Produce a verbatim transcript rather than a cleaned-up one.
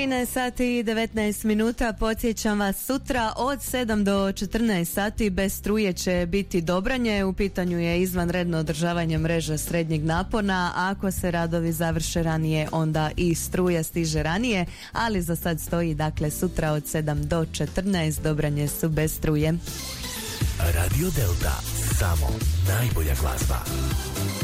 trinaest sati i devetnaest minuta. Podsjećam vas, sutra od sedam do četrnaest sati bez struje će biti Dobranje. U pitanju je izvanredno održavanje mreže srednjeg napona. Ako se radovi završe ranije, onda i struja stiže ranije, ali za sad stoji dakle sutra od sedam do četrnaest. Dobranje su bez struje. Radio Delta, samo najbolja glazba.